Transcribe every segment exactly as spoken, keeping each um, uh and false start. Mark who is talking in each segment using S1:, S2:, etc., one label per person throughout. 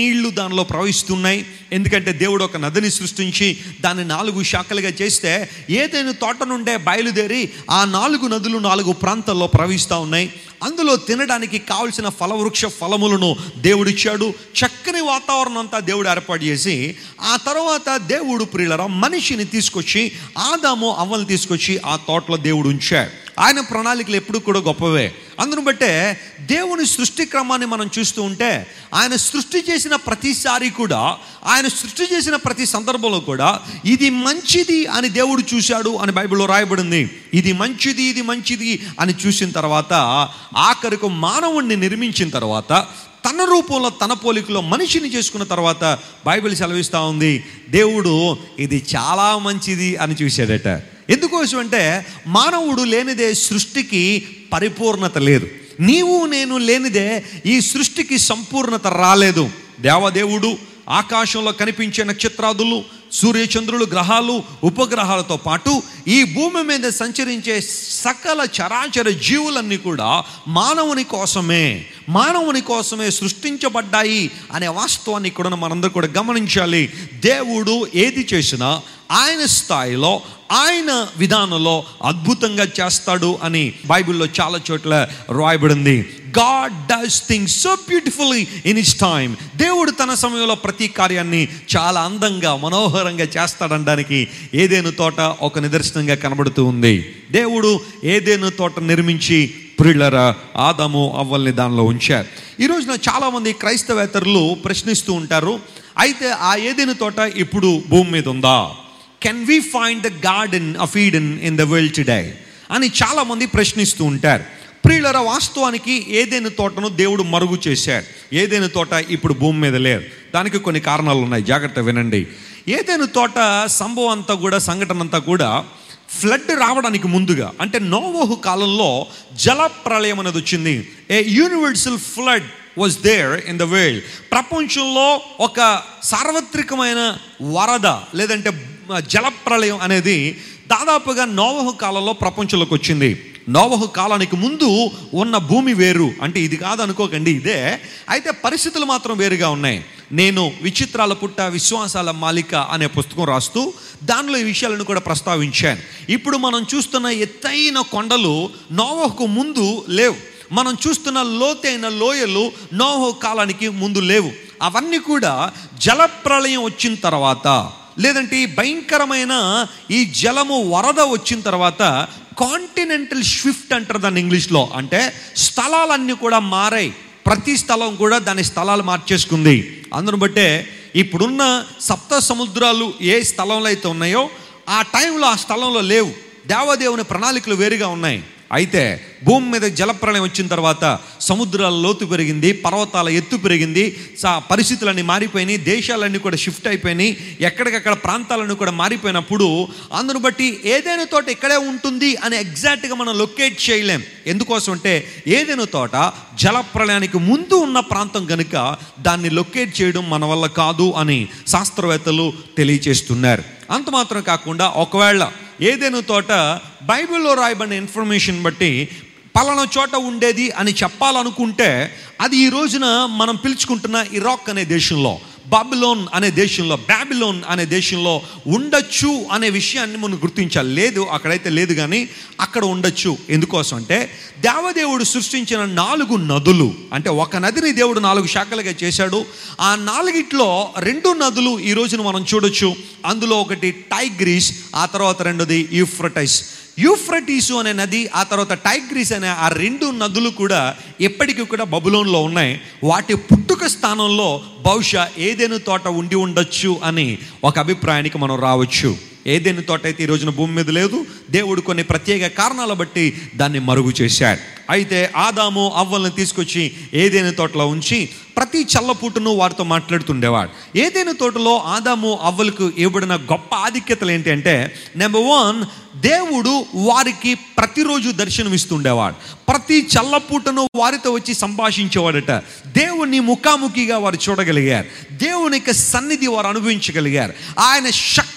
S1: నీళ్లు దానిలో ప్రవహిస్తున్నాయి. ఎందుకంటే దేవుడు ఒక నదిని సృష్టించి దాన్ని నాలుగు శాఖలుగా చేస్తే ఏదైనా తోట నుండే బయలుదేరి ఆ నాలుగు నదులు నాలుగు ప్రాంతాల్లో ప్రవహిస్తూ ఉన్నాయి. అందులో తినడానికి కావలసిన ఫలవృక్ష ఫలములను దేవుడిచ్చాడు. చక్కని వాతావరణం అంతా దేవుడు ఏర్పాటు చేసి ఆ తర్వాత దేవుడు ప్రియులరా మనిషిని తీసుకొచ్చి ఆదాము అవ్వలు తీసుకొచ్చి ఆ తోటలో దేవుడు ఉంచాడు. ఆయన ప్రణాళికలు ఎప్పుడు కూడా గొప్పవే. అందును బట్టే దేవుని సృష్టి క్రమాన్ని మనం చూస్తూ ఉంటే ఆయన సృష్టి చేసిన ప్రతిసారి కూడా, ఆయన సృష్టి చేసిన ప్రతి సందర్భంలో కూడా ఇది మంచిది అని దేవుడు చూశాడు అని బైబిల్లో రాయబడింది. ఇది మంచిది ఇది మంచిది అని చూసిన తర్వాత ఆఖరికి మానవుణ్ణి నిర్మించిన తర్వాత తన రూపంలో తన పోలికలో మనిషిని చేసుకున్న తర్వాత బైబిల్ సెలవిస్తూ ఉంది దేవుడు ఇది చాలా మంచిది అని చూశాడట. ఎందుకోసం అంటే మానవుడు లేనిదే సృష్టికి పరిపూర్ణత లేదు. నీవు నేను లేనిదే ఈ సృష్టికి సంపూర్ణత రాలేదు. దేవదేవుడు ఆకాశంలో కనిపించే నక్షత్రాదులు, సూర్యచంద్రులు, గ్రహాలు, ఉపగ్రహాలతో పాటు ఈ భూమి మీద సంచరించే సకల చరాచర జీవులన్నీ కూడా మానవుని కోసమే మానవుని కోసమే సృష్టించబడ్డాయి అనే వాస్తవాన్ని కూడా మనందరూ కూడా గమనించాలి. దేవుడు ఏది చేసినా ఆయన స్థాయిలో ఆయన విధానంలో అద్భుతంగా చేస్తాడు అని బైబిల్లో చాలా చోట్ల రాయబడింది. God does things so beautifully in his time. దేవుడు తన సమయంలో ప్రతి కార్యాన్ని చాలా అందంగా మనోహరంగా చేస్తాడనడానికి ఏదెను తోట ఒక నిదర్శనంగా కనబడుతూ ఉంది. దేవుడు ఏదెను తోట నిర్మించి ప్రియులరా ఆదాము అవ్వల్ని దానిలో ఉంచారు. ఈ రోజున చాలామంది క్రైస్తవేతరులు ప్రశ్నిస్తూ ఉంటారు, అయితే ఆ ఏదెను తోట ఇప్పుడు భూమి మీద ఉందా? Can we find the garden of Eden in the world today అని చాలామంది ప్రశ్నిస్తూ ఉంటారు. ప్రియులరా వాస్తవానికి ఏదైనా తోటను దేవుడు మరుగు చేశాడు. ఏదైనా తోట ఇప్పుడు భూమి మీద లేదు. దానికి కొన్ని కారణాలు ఉన్నాయి, జాగ్రత్త వినండి. ఏదైనా తోట సంభవం అంతా కూడా సంఘటన అంతా కూడా ఫ్లడ్ రావడానికి ముందుగా, అంటే నోవహు కాలంలో జల ప్రళయం అనేది వచ్చింది. A universal flood was there in the world. ప్రపంచంలో ఒక సార్వత్రికమైన వరద లేదంటే జలప్రళయం అనేది దాదాపుగా నోవహు కాలంలో ప్రపంచంలోకి వచ్చింది. నోవహు కాలానికి ముందు ఉన్న భూమి వేరు, అంటే ఇది కాదు అనుకోకండి, ఇదే. అయితే పరిస్థితులు మాత్రం వేరుగా ఉన్నాయి. నేను విచిత్రాల పుట్ట విశ్వాసాల మాలిక అనే పుస్తకం రాస్తూ దానిలో ఈ విషయాలను కూడా ప్రస్తావించాను. ఇప్పుడు మనం చూస్తున్న ఎత్తైన కొండలు నోవహుకు ముందు లేవు. మనం చూస్తున్న లోతైన లోయలు నోవహు కాలానికి ముందు లేవు. అవన్నీ కూడా జలప్రళయం వచ్చిన తర్వాత, లేదంటే ఈ భయంకరమైన ఈ జలము వరద వచ్చిన తర్వాత కాంటినెంటల్ షిఫ్ట్ అంటారు దాన్ని ఇంగ్లీష్లో. అంటే స్థలాలన్నీ కూడా మారాయి. ప్రతి స్థలం కూడా దాని స్థలాలు మార్చేసుకుంది. అందును బట్టే ఇప్పుడున్న సప్త సముద్రాలు ఏ స్థలంలో అయితే ఉన్నాయో ఆ టైంలో ఆ స్థలంలో లేవు. దేవదేవుని ప్రణాళికలు వేరుగా ఉన్నాయి. అయితే భూమి మీద జలప్రళయం వచ్చిన తర్వాత సముద్రాల లోతు పెరిగింది, పర్వతాల ఎత్తు పెరిగింది, సా పరిస్థితులన్నీ మారిపోయినాయి, దేశాలన్నీ కూడా షిఫ్ట్ అయిపోయినాయి, ఎక్కడికక్కడ ప్రాంతాలన్నీ కూడా మారిపోయినప్పుడు అందును బట్టి ఏదైనా తోట ఇక్కడే ఉంటుంది అని ఎగ్జాక్ట్గా మనం లొకేట్ చేయలేం. ఎందుకోసం అంటే ఏదైనా తోట జలప్రళయానికి ముందు ఉన్న ప్రాంతం కనుక దాన్ని లొకేట్ చేయడం మన వల్ల కాదు అని శాస్త్రవేత్తలు తెలియచేస్తున్నారు. అంత మాత్రం కాకుండా ఒకవేళ ఏదైనా తోట బైబిల్లో రాయబడిన ఇన్ఫర్మేషన్ బట్టి పలానా చోట ఉండేది అని చెప్పాలనుకుంటే అది ఈ రోజున మనం పిలుచుకుంటున్న ఇరాక్ అనే దేశంలో, బాబిలోన్ అనే దేశంలో, బాబిలోన్ అనే దేశంలో ఉండొచ్చు అనే విషయాన్ని మనం గుర్తించాలి. లేదు అక్కడైతే లేదు, కానీ అక్కడ ఉండొచ్చు. ఎందుకోసం అంటే దేవదేవుడు సృష్టించిన నాలుగు నదులు, అంటే ఒక నదిని దేవుడు నాలుగు శాఖలుగా చేశాడు. ఆ నాలుగిట్లో రెండు నదులు ఈ రోజున మనం చూడొచ్చు. అందులో ఒకటి టైగ్రీస్, ఆ తర్వాత రెండోది యూఫ్రటైస్. యూఫ్రటీసు అనే నది, ఆ తర్వాత టైగ్రీస్ అనే ఆ రెండు నదులు కూడా ఎప్పటికీ కూడా బబులోన్లో ఉన్నాయి. వాటి పుట్టుక స్థానంలో బహుశా ఏదైనా తోట ఉండి ఉండొచ్చు అని ఒక అభిప్రాయానికి మనం రావచ్చు. ఏదైనా తోట అయితే ఈ రోజున భూమి మీద లేదు. దేవుడు కొన్ని ప్రత్యేక కారణాల బట్టి దాన్ని మరుగు చేశాడు. అయితే ఆదాము అవ్వల్ని తీసుకొచ్చి ఏదైనా తోటలో ఉంచి ప్రతి చల్లపూటను వారితో మాట్లాడుతుండేవాడు. ఏదైనా తోటలో ఆదాము అవ్వలకు ఇవ్వబడిన గొప్ప ఆధిక్యతలు ఏంటి అంటే, నెంబర్ వన్, దేవుడు వారికి ప్రతిరోజు దర్శనం ఇస్తుండేవాడు. ప్రతి చల్లపూటను వారితో వచ్చి సంభాషించేవాడట. దేవుని ముఖాముఖిగా వారు చూడగలిగారు. దేవుని యొక్క సన్నిధి వారు అనుభవించగలిగారు. ఆయన శక్తి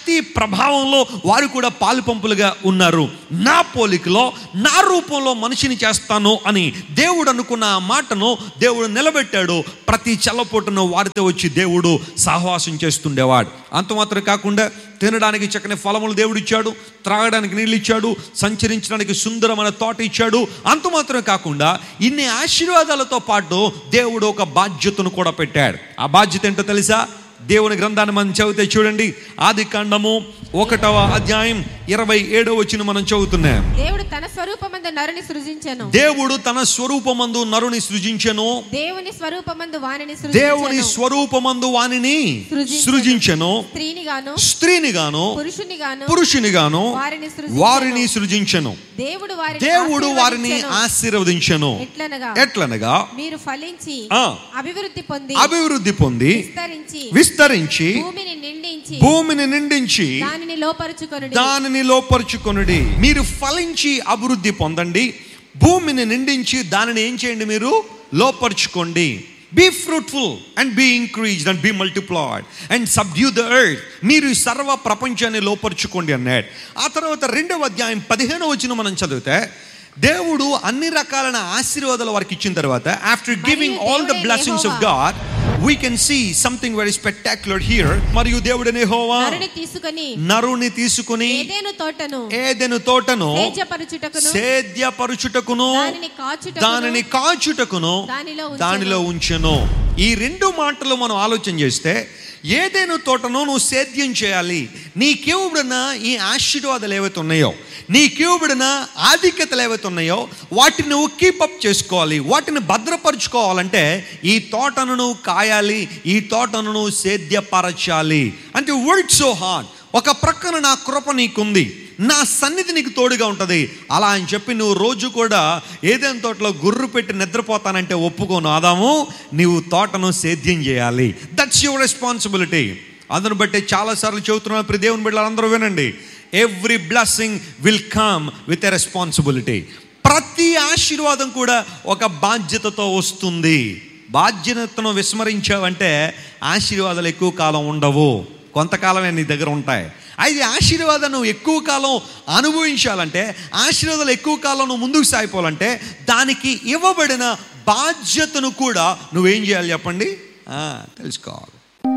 S1: శక్తి ప్రభావంలో వారు కూడా పాలు పంపులుగా ఉన్నారు. నా పోలికలో నా రూపంలో మనిషిని చేస్తాను అని దేవుడు అనుకున్న ఆ మాటను దేవుడు నిలబెట్టాడు. ప్రతి చల్లపోటును వారితో వచ్చి దేవుడు సహవాసం చేస్తుండేవాడు. అంత మాత్రం కాకుండా తినడానికి చక్కని ఫలములు దేవుడు ఇచ్చాడు, త్రాగడానికి నీళ్ళు ఇచ్చాడు, సంచరించడానికి సుందరమైన తోట ఇచ్చాడు. అంత మాత్రమే కాకుండా ఇన్ని ఆశీర్వాదాలతో పాటు దేవుడు ఒక బాధ్యతను కూడా పెట్టాడు. ఆ బాధ్యత ఏంటో తెలుసా? దేవుని గ్రంథాన్ని మనం చదివితే చూడండి, ఆది కాండము ఒకటవ అధ్యాయం ఇరవై ఏడవ వచనం మనం చదువుతున్నాం.
S2: దేవుడు తన స్వరూపమందు నరుని సృజించెను.
S1: దేవుడు తన స్వరూపమందు నరుని సృజించెను.
S2: దేవుని స్వరూపమందు వానిని సృజించెను.
S1: దేవుని స్వరూపమందు వానిని సృజించెను.
S2: స్త్రీనిగాను
S1: స్త్రీనిగాను
S2: పురుషునిగాను
S1: పురుషునిగాను
S2: వారిని
S1: వారిని సృజించెను.
S2: దేవుడు వారిని
S1: దేవుడు వారిని ఆశీర్వదించెను.
S2: ఎట్లనగా
S1: ఎట్లనగా
S2: మీరు ఫలించి అభివృద్ధి పొంది
S1: అభివృద్ధి పొంది
S2: విస్తరించి
S1: విస్తరించి
S2: భూమిని నిండించి
S1: భూమిని నిండించి
S2: దానిని లోపరుచుకొనుడి
S1: దానిని లోపరుచుకొనుడి. మీరు ఫలించి అభివృద్ధి పొందండి, భూమిని నిండించి దానిని ఏం చేయండి? మీరు లోపరుచుకోండి. Be fruitful and be increased and be multiplied and subdue the earth. మీరు సర్వ ప్రపంచాన్ని లోపరుచుకోండి అన్నాడు. ఆ తర్వాత రెండవ అధ్యాయం పదిహేనవ వచనం మనం చదివితే దేవుడు అన్ని రకాలైన ఆశీర్వాదాలు వారికి ఇచ్చిన తర్వాత, after giving all the blessings of God, we can see something very spectacular here. మరియు దేవుడనే యెహోవా
S2: నరుని తీసుకొని
S1: నరుని తీసుకొని
S2: ఏదెను తోటను
S1: ఏదెను తోటను
S2: సేద్యపరచుటకును
S1: సేద్యపరచుటకును
S2: దానిని కాచుటకును
S1: దానిని కాచుటకును దానిలో ఉంచెను. ఈ రెండు మాటలు మనం ఆలోచన చేస్తే, ఏదైనా తోటను నువ్వు సేద్యం చేయాలి. నీకివ్వబడిన ఈ ఆశీర్వాదాలు ఏవైతే ఉన్నాయో, నీకివ్వబడిన ఆధిక్యతలు ఏవైతే ఉన్నాయో వాటిని నువ్వు కీపప్ చేసుకోవాలి. వాటిని భద్రపరుచుకోవాలంటే ఈ తోటను నువ్వు కాయాలి, ఈ తోటను నువ్వు సేద్యపరచాలి. అంటే వర్క్ సో హార్డ్. ఒక ప్రక్కన నా కృప నీకుంది, నా సన్నిధి నీకు తోడుగా ఉంటుంది. అలా అని చెప్పి నువ్వు రోజు కూడా ఏదైనా తోటలో గుర్రు పెట్టి నిద్రపోతానంటే ఒప్పుకోను. ఆదాము, నీవు తోటను సేద్యం చేయాలి. That's your responsibility. అందును బట్టి చాలాసార్లు చెబుతున్నాను, ప్రతి దేవుని బిడ్డలందరూ వినండి, every blessing will come with a responsibility. ప్రతి ఆశీర్వాదం కూడా ఒక బాధ్యతతో వస్తుంది. బాధ్యతను విస్మరించావంటే ఆశీర్వాదాలు ఎక్కువ కాలం ఉండవు, కొంతకాలమే నీ దగ్గర ఉంటాయి. అయితే ఆశీర్వాదం నువ్వు ఎక్కువ కాలం అనుభవించాలంటే, ఆశీర్వాదాలు ఎక్కువ కాలం నువ్వు ముందుకు సాగిపోవాలంటే, దానికి ఇవ్వబడిన బాధ్యతను కూడా నువ్వేం చేయాలి చెప్పండి? తెలుసుకోవాలి.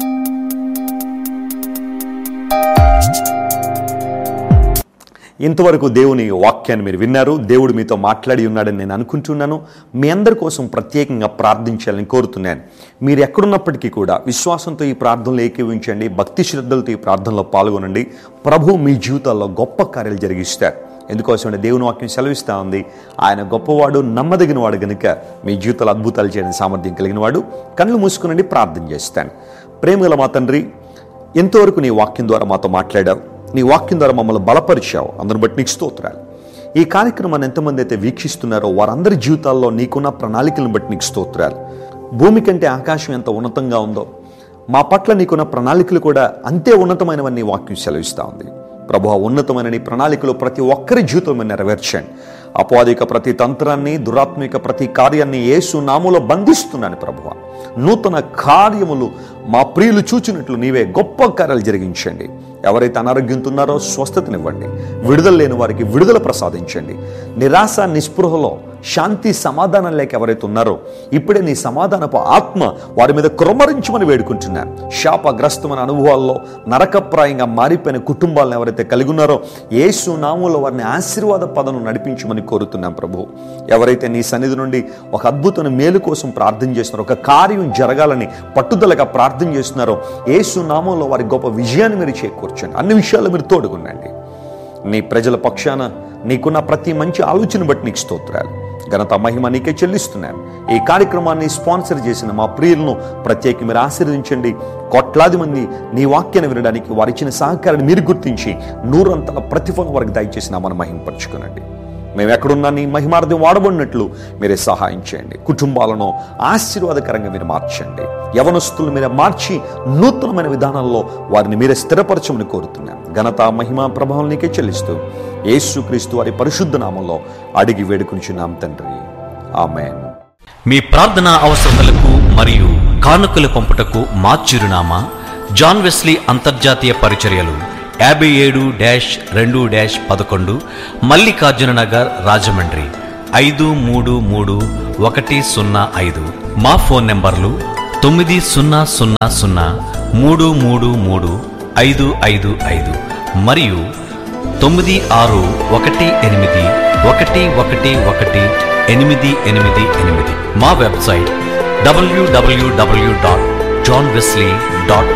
S3: ఇంతవరకు దేవుని వాక్యాన్ని మీరు విన్నారు. దేవుడు మీతో మాట్లాడి ఉన్నాడని నేను అనుకుంటున్నాను. మీ అందరి కోసం ప్రత్యేకంగా ప్రార్థించాలని కోరుతున్నాను. మీరు ఎక్కడున్నప్పటికీ కూడా విశ్వాసంతో ఈ ప్రార్థనలు ఏకీవించండి, భక్తి శ్రద్ధలతో ఈ ప్రార్థనలో పాల్గొనండి. ప్రభు మీ జీవితాల్లో గొప్ప కార్యాలు జరిగిస్తారు. ఎందుకోసమంటే దేవుని వాక్యం సెలవిస్తూ ఉంది, ఆయన గొప్పవాడు, నమ్మదగిన వాడు కనుక మీ జీవితాలు అద్భుతాలు చేయడానికి సామర్థ్యం కలిగిన వాడు. కళ్ళు మూసుకునండి, ప్రార్థన చేస్తాను. ప్రేమగల మా తండ్రి, ఎంతవరకు నీ వాక్యం ద్వారా మాతో మాట్లాడావు, నీ వాక్యం ద్వారా మమ్మల్ని బలపరిచావు. అందరిని బట్టి నీకు స్తోత్రాలు. ఈ కార్యక్రమాన్ని ఎంతమంది అయితే వీక్షిస్తున్నారో వారందరి జీవితాల్లో నీకున్న ప్రణాళికలను బట్టి నీకు స్తోత్రాలు. భూమి కంటే ఆకాశం ఎంత ఉన్నతంగా ఉందో, మా పట్ల నీకున్న ప్రణాళికలు కూడా అంతే ఉన్నతమైనవన్నీ వాక్యం సెలవిస్తూ ఉంది. ప్రభు, ఉన్నతమైన నీ ప్రణాళికలు ప్రతి ఒక్కరి జీవితంలో నెరవేర్చండి. అపవాదిక ప్రతి తంత్రాన్ని, దురాత్మిక ప్రతి కార్యాన్ని యేసు నామములో బంధిస్తున్నాను ప్రభువా. నూతన కార్యములు మా ప్రియులు చూచినట్లు నీవే గొప్ప కార్యాలు జరిగించండి. ఎవరైతే అనారోగ్యంతో ఉన్నారో స్వస్థతనివ్వండి, విడుదల లేని వారికి విడుదల ప్రసాదించండి. నిరాశ నిస్పృహలో శాంతి సమాధానం లేక ఎవరైతే ఉన్నారో ఇప్పుడే నీ సమాధానపు ఆత్మ వారి మీద క్రమరించమని వేడుకుంటున్నాను. శాపగ్రస్తమైన అనుభవాల్లో నరకప్రాయంగా మారిపోయిన కుటుంబాలను ఎవరైతే కలిగి ఉన్నారో యేసు నామములో వారిని ఆశీర్వాద పదను నడిపించమని కోరుతున్నాం ప్రభు. ఎవరైతే నీ సన్నిధి నుండి ఒక అద్భుతమైన మేలు కోసం ప్రార్థన చేస్తున్నారో, ఒక కార్యం జరగాలని పట్టుదలగా ప్రార్థన చేస్తున్నారో యేసు నామములో వారి గొప్ప విజయాన్ని మీరు చేకూర్చండి. అన్ని విషయాల్లో మీరు తోడుగుండండి. నీ ప్రజల పక్షాన నీకున్న ప్రతి మంచి ఆలోచన బట్టి నీకు స్తోత్రాలు, ఘనత, మహిమ నీకే చెల్లిస్తున్నాను. ఈ కార్యక్రమాన్ని స్పాన్సర్ చేసిన మా ప్రియులను ప్రత్యేక మీరు ఆశీర్వదించండి. కోట్లాది మంది నీ వాక్యాన్ని వినడానికి వారిచ్చిన సహకారాన్ని మీరు గుర్తించి నూరంతల ప్రతిఫలం వారికి దయచేసి నామను మహిమపరచుకునండి. మేము ఎక్కడున్నా నీ మహిమార్థం వాడబడినట్లు మీరే సహాయం చేయండి. కుటుంబాలను ఆశీర్వాదకరంగా మీరు మార్చండి. యవనస్తులు మీరే మార్చి నూతనమైన విధానంలో వారిని మీరే స్థిరపరచమని కోరుతున్నాం. ఘనత, మహిమ, ప్రభావం నీకే చెల్లిస్తూ యేసుక్రీస్తు వారి పరిశుద్ధ నామంలో అడిగి వేడుకొనుచున్నాం తండ్రి, ఆమేన్.
S4: మీ ప్రార్థనా అవసరతలకు మరియు కానుకలు పంపుటకు మా చిరునామా జాన్ వెస్లీ అంతర్జాతీయ పరిచర్యలు, యాభై ఏడు డాష్ రెండు డాష్ పదకొండు మల్లికార్జున నగర్, రాజమండ్రి ఐదు మూడు మూడు ఒకటి సున్నా ఐదు. మా ఫోన్ నెంబర్లు తొమ్మిది సున్నా సున్నా సున్నా మూడు మూడు మూడు ఐదు ఐదు ఐదు మరియు తొమ్మిది ఆరు ఒకటి ఎనిమిది ఒకటి ఒకటి ఒకటి ఎనిమిది ఎనిమిది ఎనిమిది. మా వెబ్సైట్ డబ్ల్యూడబ్ల్యూడబ్ల్యూ డాట్ జాన్ వెస్లీ డాట్